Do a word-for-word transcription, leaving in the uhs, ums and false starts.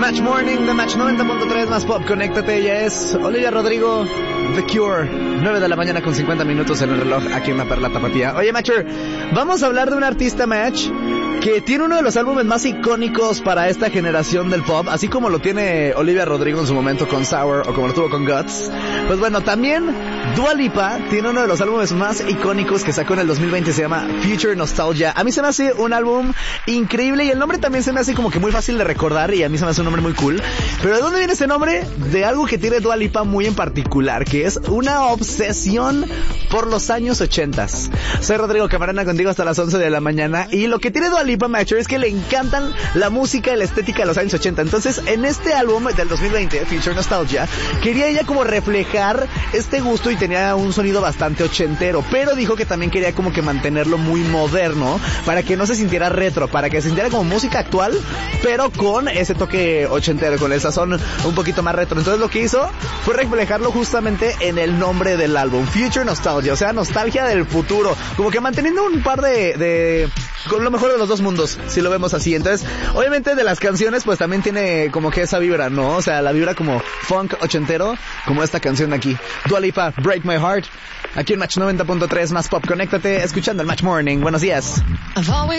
Match Morning de Match noventa punto tres más pop. Conéctate, ella es Olivia Rodrigo, The Cure. nueve de la mañana con cincuenta minutos en el reloj aquí en La Perla Tapatía. Oye, Matcher, vamos a hablar de un artista, Match, que tiene uno de los álbumes más icónicos para esta generación del pop, así como lo tiene Olivia Rodrigo en su momento con Sour o como lo tuvo con Guts. Pues bueno, también Dua Lipa tiene uno de los álbumes más icónicos que sacó en el dos mil veinte, se llama Future Nostalgia. A mí se me hace un álbum increíble y el nombre también se me hace como que muy fácil de recordar y a mí se me hace un nombre muy cool. Pero ¿de dónde viene ese nombre? De algo que tiene Dua Lipa muy en particular, que es una obsesión por los años ochentas. Soy Rodrigo Camarena contigo hasta las once de la mañana y lo que tiene Dua Lipa, Matcher, es que le encantan la música y la estética de los años ochenta. Entonces, en este álbum del dos mil veinte, Future Nostalgia, quería ella como reflejar este gusto y tenía un sonido bastante ochentero, pero dijo que también quería como que mantenerlo muy moderno para que no se sintiera retro, para que se sintiera como música actual, pero con ese toque ochentero, con el sazón un poquito más retro. Entonces lo que hizo fue reflejarlo justamente en el nombre del álbum, Future Nostalgia, o sea, nostalgia del futuro, como que manteniendo un par de, de con lo mejor de los dos mundos, si lo vemos así. Entonces, obviamente de las canciones pues también tiene como que esa vibra, ¿no? O sea, la vibra como funk ochentero, como esta canción de aquí, Dua Lipa, Break My Heart, aquí en Match noventa punto tres más pop. Conéctate escuchando el Match Morning. Buenos días.